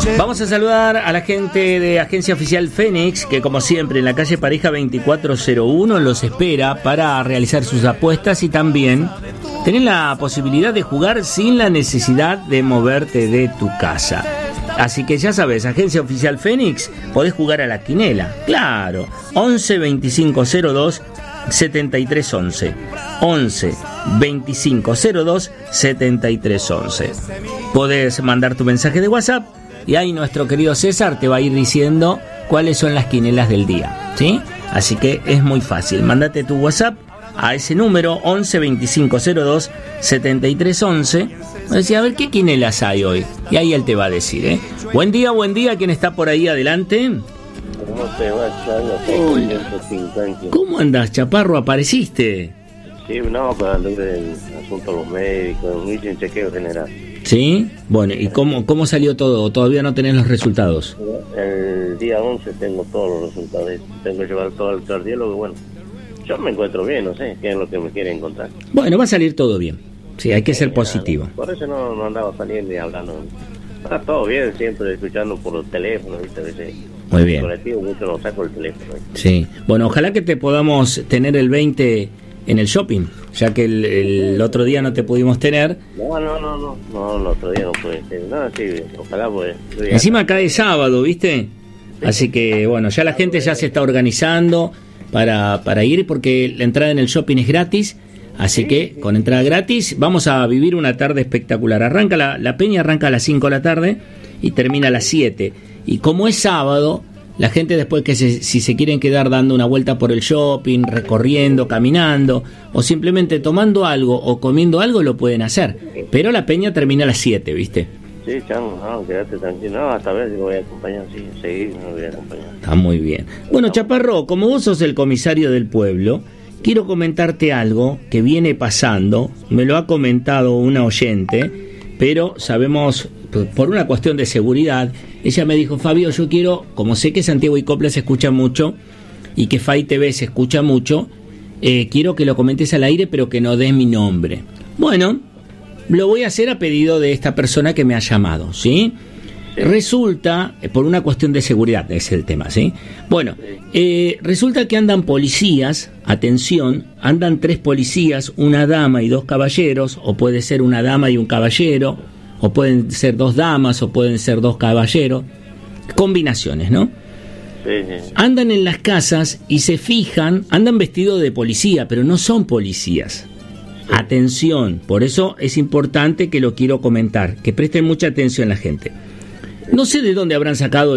Vamos a saludar a la gente de Agencia Oficial Fénix, que como siempre en la calle Pareja 2401 los espera para realizar sus apuestas y también tener la posibilidad de jugar sin la necesidad de moverte de tu casa. Así que ya sabes, Agencia Oficial Fénix, podés jugar a la quinela. Claro, 11 25 02 73 11. 11 25 02 73 11. Podés mandar tu mensaje de WhatsApp y ahí nuestro querido César te va a ir diciendo cuáles son las quinelas del día, ¿sí? Así que es muy fácil. Mándate tu WhatsApp a ese número 11 25 02 73 11. Decía, a ver qué quinelas hay hoy. Y ahí él te va a decir, ¿eh? Buen día, ¿quién está por ahí adelante? ¿Cómo te va, Chayo? Hola. ¿Cómo andás, Chaparro? ¿Apareciste? Sí, no, para hablar del asunto de los médicos, un chequeo general. ¿Sí? Bueno, ¿y cómo salió todo? ¿Todavía no tenés los resultados? El día 11 tengo todos los resultados. Tengo que llevar todo al cardiólogo. Bueno, yo me encuentro bien, no sé qué es lo que me quiere encontrar. Bueno, va a salir todo bien. Sí, hay que ser positivo. Por eso no andaba saliendo y hablando. Está todo bien, siempre escuchando por los teléfonos, ¿viste? A veces, muy bien. Colectivo, mucho no saco el teléfono. Sí. Bueno, ojalá que te podamos tener el 20 en el shopping, ya que el otro día no te pudimos tener. No, el otro día no puede ser. No, sí, ojalá pues. Encima cae sábado, ¿viste? Así que, bueno, ya la gente ya se está organizando para ir, porque la entrada en el shopping es gratis. Así que, con entrada gratis, vamos a vivir una tarde espectacular. Arranca la peña arranca a las 5 de la tarde y termina a las 7. Y como es sábado, la gente después si se quieren quedar dando una vuelta por el shopping, recorriendo, caminando, o simplemente tomando algo o comiendo algo, lo pueden hacer. Pero la peña termina a las 7, ¿viste? Sí, chamo, no, quédate tranquilo. No, hasta ver si me voy a acompañar, sí, seguir, me voy a acompañar. Está muy bien. Bueno, Chaparro, como vos sos el comisario del pueblo, quiero comentarte algo que viene pasando. Me lo ha comentado una oyente, pero sabemos, por una cuestión de seguridad, ella me dijo, Fabio, yo quiero, como sé que Santiago y Copla se escucha mucho y que FAI TV se escucha mucho, quiero que lo comentes al aire, pero que no des mi nombre. Bueno, lo voy a hacer a pedido de esta persona que me ha llamado, ¿sí? Resulta, por una cuestión de seguridad, es el tema, ¿sí? Bueno, resulta que andan policías, atención, andan 3 policías, una dama y 2 caballeros, o puede ser una dama y un caballero, o pueden ser 2 damas, o pueden ser 2 caballeros, combinaciones, ¿no? Sí. Andan en las casas y se fijan, andan vestidos de policía, pero no son policías. Sí. Atención, por eso es importante que lo quiero comentar, que presten mucha atención la gente. No sé de dónde habrán sacado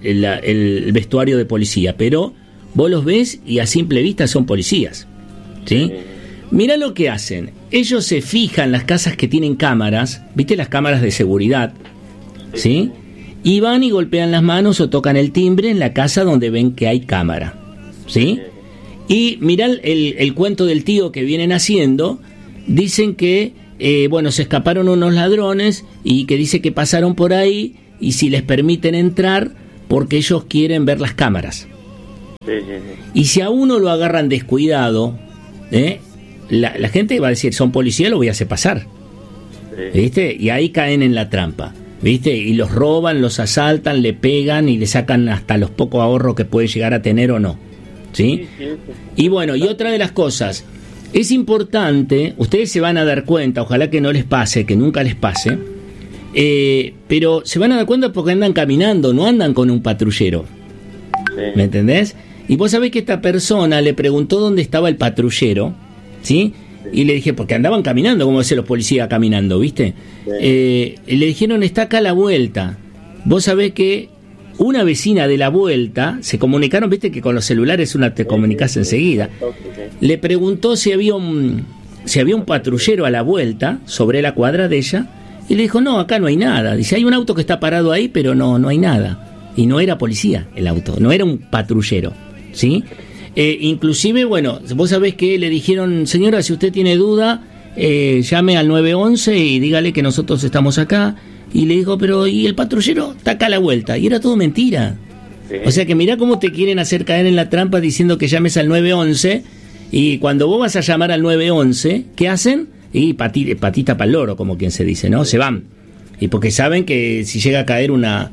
el vestuario de policía, pero vos los ves y a simple vista son policías, ¿sí? Mirá lo que hacen. Ellos se fijan las casas que tienen cámaras, ¿viste? Las cámaras de seguridad, ¿sí? Y van y golpean las manos o tocan el timbre en la casa donde ven que hay cámara, ¿sí? Y mirá el cuento del tío que vienen haciendo. Dicen que, se escaparon unos ladrones y que dice que pasaron por ahí y si les permiten entrar porque ellos quieren ver las cámaras. Y si a uno lo agarran descuidado, la gente va a decir, son policías, lo voy a hacer pasar, ¿viste? Y ahí caen en la trampa, ¿viste? Y los roban, los asaltan, le pegan y le sacan hasta los pocos ahorros que puede llegar a tener o no, ¿sí? Y bueno, y otra de las cosas, es importante, ustedes se van a dar cuenta, ojalá que no les pase, que nunca les pase, pero se van a dar cuenta porque andan caminando, no andan con un patrullero. ¿Me entendés? Y vos sabés que esta persona le preguntó dónde estaba el patrullero, ¿sí? Y le dije, porque andaban caminando, como dicen los policías caminando, ¿viste? Y le dijeron, está acá a la vuelta. Vos sabés que una vecina de la vuelta, se comunicaron, ¿viste? Que con los celulares te comunicás enseguida. Le preguntó si había un patrullero a la vuelta, sobre la cuadra de ella, y le dijo, no, acá no hay nada. Dice, hay un auto que está parado ahí, pero no hay nada. Y no era policía el auto, no era un patrullero, ¿sí? Inclusive, bueno, vos sabés que le dijeron, señora, si usted tiene duda, llame al 911 y dígale que nosotros estamos acá. Y le dijo, pero ¿y el patrullero? Está acá a la vuelta. Y era todo mentira. O sea que mirá cómo te quieren hacer caer en la trampa diciendo que llames al 911. Y cuando vos vas a llamar al 911, ¿qué hacen? Y patita para el loro, como quien se dice, ¿no? Se van. Y porque saben que si llega a caer una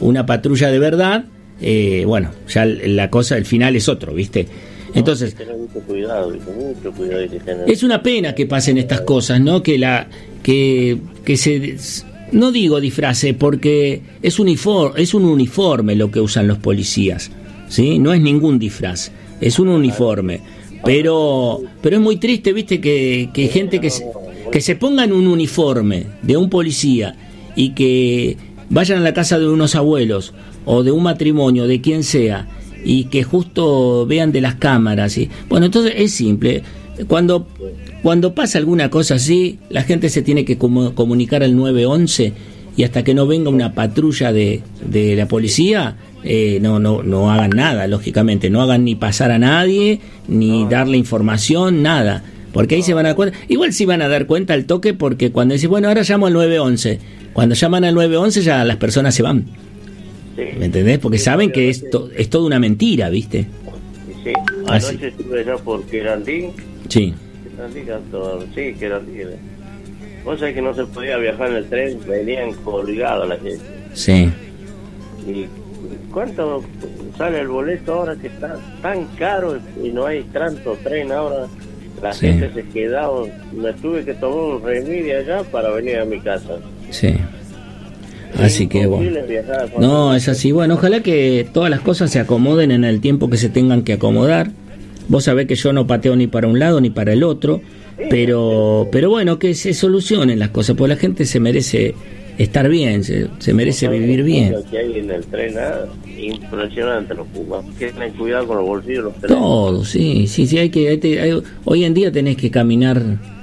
una patrulla de verdad, bueno, ya la cosa, el final es otro, ¿viste? Entonces, mucho cuidado, mucho cuidado. Es una pena que pasen estas cosas, ¿no? Que se, no digo disfrace, porque es un uniforme lo que usan los policías, ¿sí? No es ningún disfraz, es un uniforme. Pero es muy triste, ¿viste? Que gente que se pongan un uniforme de un policía y que vayan a la casa de unos abuelos o de un matrimonio, de quien sea, y que justo vean de las cámaras. Y bueno, entonces es simple. Cuando pasa alguna cosa así, la gente se tiene que comunicar al 911, y hasta que no venga una patrulla de la policía, no hagan nada, lógicamente. No hagan ni pasar a nadie, ni darle información, nada. Porque ahí se van a dar cuenta. Igual sí van a dar cuenta al toque, porque cuando dicen, bueno, ahora llamo al 911. Cuando llaman al 911 ya las personas se van. Sí. ¿Me entendés? Porque saben que es toda una mentira, ¿viste? Sí, anoche estuve allá por Querandín. Sí. Querandín. Vos sabés que no se podía viajar en el tren, venían colgados la gente. Sí. ¿Y cuánto sale el boleto ahora que está tan caro y no hay tanto tren ahora? La gente se quedaba, me tuve que tomar un remedio allá para venir a mi casa. Sí. Así que bueno. No, es así. Bueno, ojalá que todas las cosas se acomoden en el tiempo que se tengan que acomodar. Vos sabés que yo no pateo ni para un lado ni para el otro, pero bueno, que se solucionen las cosas, porque la gente se merece estar bien, se merece vivir bien. Lo que hay en el tren, impresionante los pumas. Tienen cuidado con los bolsillos, los trenes. Todo, sí, hoy en día tenés que caminar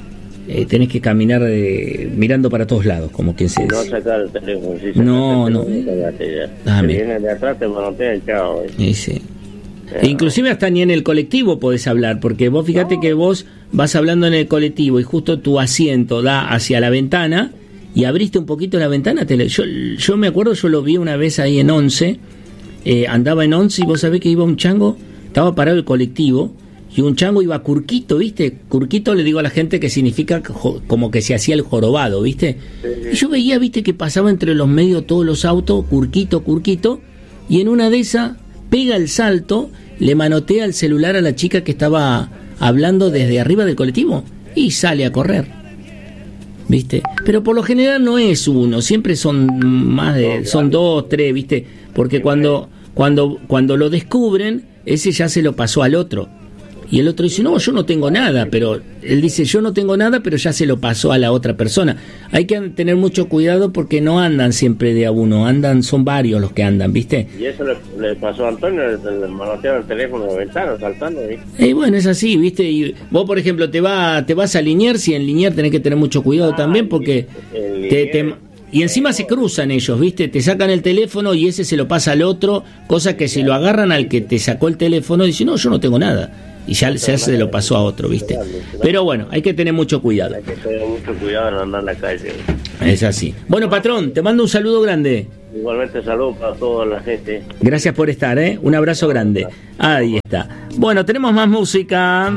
mirando para todos lados, como quien se dice. No sacar el teléfono. Si no. Vienen de atrás, te manotean, chao. Sí. Inclusive hasta ni en el colectivo podés hablar, porque vos fíjate que vos vas hablando en el colectivo y justo tu asiento da hacia la ventana y abriste un poquito la ventana. Yo me acuerdo, yo lo vi una vez ahí en 11, andaba en 11 y vos sabés que iba un chango, estaba parado el colectivo y un chango iba curquito, ¿viste? Curquito le digo a la gente que significa como que se hacía el jorobado, ¿viste? Y yo veía, ¿viste? Que pasaba entre los medios todos los autos, curquito, y en una de esas pega el salto, le manotea el celular a la chica que estaba hablando desde arriba del colectivo y sale a correr, ¿viste? Pero por lo general no es uno, siempre son son 2, 3, ¿viste? Porque cuando lo descubren, ese ya se lo pasó al otro. Y el otro dice, no, yo no tengo nada, pero él dice, yo no tengo nada, pero ya se lo pasó a la otra persona. Hay que tener mucho cuidado porque no andan siempre de a uno, son varios los que andan, ¿viste? Y eso le pasó a Antonio, le manotearon el teléfono de la ventana, saltando, ¿viste? Y bueno, es así, ¿viste? Y vos, por ejemplo, te vas a Liniers, y en Liniers tenés que tener mucho cuidado también, porque y encima se cruzan ellos, ¿viste? Te sacan el teléfono y ese se lo pasa al otro, cosa que si lo agarran al que te sacó el teléfono, dice, no, yo no tengo nada. Y ya se lo pasó a otro, ¿viste? Pero bueno, hay que tener mucho cuidado. Hay que tener mucho cuidado en andar en la calle. Es así. Bueno, patrón, te mando un saludo grande. Igualmente saludos para toda la gente. Gracias por estar, ¿eh? Un abrazo grande. Ahí está. Bueno, tenemos más música.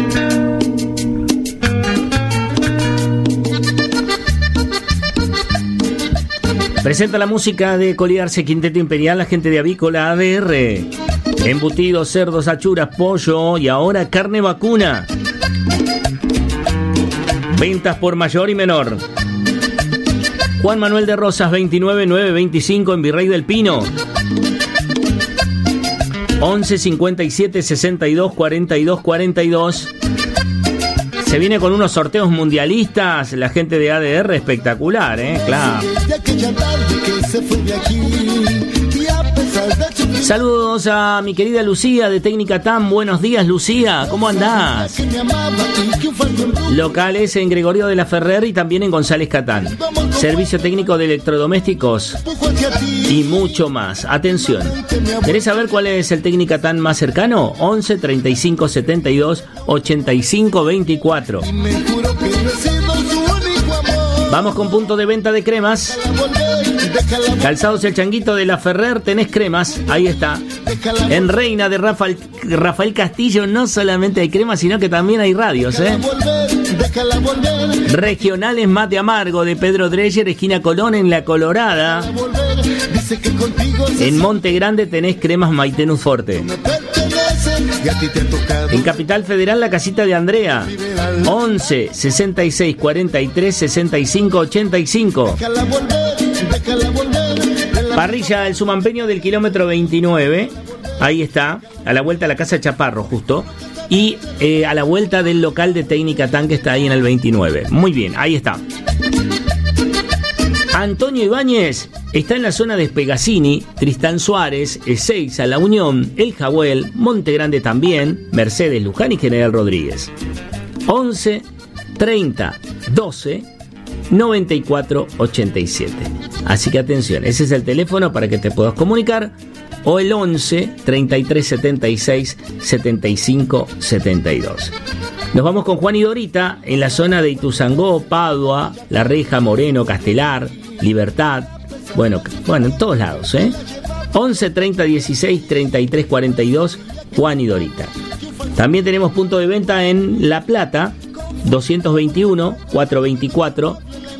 Presenta la música de Coliarse Quinteto Imperial, la gente de Avícola ADR. Embutidos, cerdos, achuras, pollo y ahora carne vacuna. Ventas por mayor y menor. Juan Manuel de Rosas 29925 en Virrey del Pino. 11 57 62 42 42. Se viene con unos sorteos mundialistas, la gente de ADR, espectacular, claro. Saludos a mi querida Lucía de Técnica TAM. Buenos días, Lucía, ¿cómo andás? Locales en Gregorio de la Ferrer y también en González Catán. Servicio técnico de electrodomésticos y mucho más. Atención, ¿querés saber cuál es el Técnica TAM más cercano? 11 35 72 85 24. Vamos con punto de venta de cremas. Calzados El Changuito de la Ferrer, tenés cremas, ahí está. En Reina de Rafael Castillo no solamente hay cremas, sino que también hay radios, Regionales Mate Amargo de Pedro Dreyer, esquina Colón, en La Colorada. En Monte Grande tenés cremas Maitenus Forte. En Capital Federal, la casita de Andrea, 11 66 43 65 85. Parrilla El Sumampeño del kilómetro 29, ahí está, a la vuelta de la casa Chaparro justo, y a la vuelta del local de Técnica Tan que está ahí en el 29. Muy bien, ahí está. Antonio Ibáñez está en la zona de Espegacini, Tristán Suárez, Ezeiza, La Unión, El Jahuel, Monte Grande también, Mercedes, Luján y General Rodríguez. 11 30 12 94 87. Así que atención, ese es el teléfono para que te puedas comunicar, o el 11 33 76 75 72. Nos vamos con Juan y Dorita en la zona de Ituzaingó, Padua, La Reja, Moreno, Castelar, Libertad, bueno, en todos lados, 11 30 16 33 42, Juan y Dorita. También tenemos punto de venta en La Plata, 221 424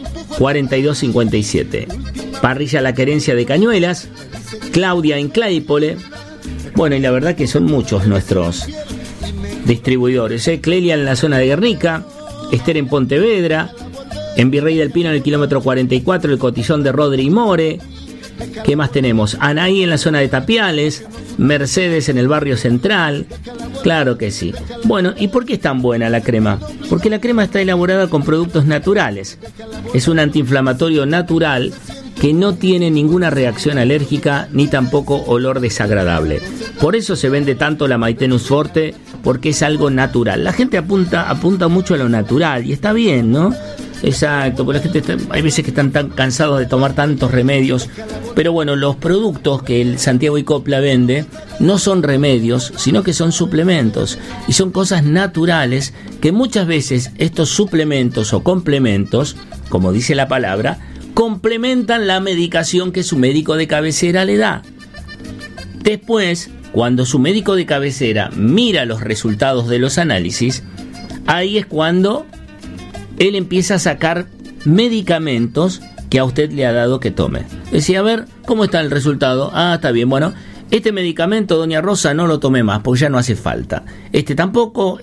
4257. Parrilla La Querencia de Cañuelas, Claudia en Claypole. Bueno, y la verdad que son muchos nuestros distribuidores, Clelia en la zona de Guernica, Esther en Pontevedra, en Virrey del Pino en el kilómetro 44, el Cotillón de Rodri y More. ¿Qué más tenemos? Anaí en la zona de Tapiales, Mercedes en el barrio Central. Claro que sí. Bueno, ¿y por qué es tan buena la crema? Porque la crema está elaborada con productos naturales. Es un antiinflamatorio natural que no tiene ninguna reacción alérgica ni tampoco olor desagradable. Por eso se vende tanto la Maitenus Forte, porque es algo natural. La gente apunta mucho a lo natural y está bien, ¿no? Exacto, porque la gente hay veces que están tan cansados de tomar tantos remedios, pero bueno, los productos que el Santiago y Copla vende no son remedios, sino que son suplementos, y son cosas naturales que muchas veces estos suplementos o complementos, como dice la palabra, complementan la medicación que su médico de cabecera le da. Después, cuando su médico de cabecera mira los resultados de los análisis, ahí es cuando él empieza a sacar medicamentos que a usted le ha dado que tome. Decía, a ver, ¿cómo está el resultado? Ah, está bien, bueno, este medicamento, doña Rosa, no lo tome más, porque ya no hace falta. Este tampoco,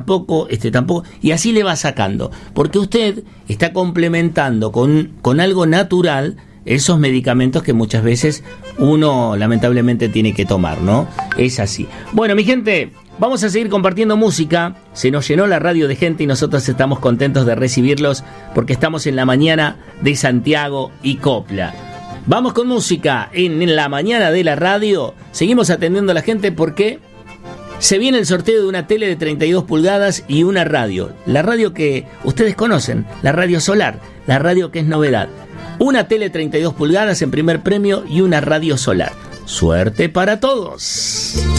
y así le va sacando, porque usted está complementando con algo natural esos medicamentos que muchas veces uno lamentablemente tiene que tomar, ¿no? Es así. Bueno, mi gente, vamos a seguir compartiendo música. Se nos llenó la radio de gente y nosotros estamos contentos de recibirlos porque estamos en la mañana de Santiago y Copla. Vamos con música en la mañana de la radio. Seguimos atendiendo a la gente porque se viene el sorteo de una tele de 32 pulgadas y una radio. La radio que ustedes conocen, la radio solar, la radio que es novedad. Una tele 32 pulgadas en primer premio y una radio solar. Suerte para todos.